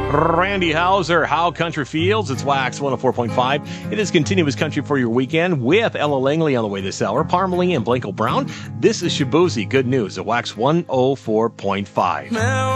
Randy Hauser, How Country Feels. It's Wax 104.5. It is continuous country for your weekend with Ella Langley on the way this hour, Parmalee and Blanco Brown. This is Shabuzi. Good news at Wax 104.5.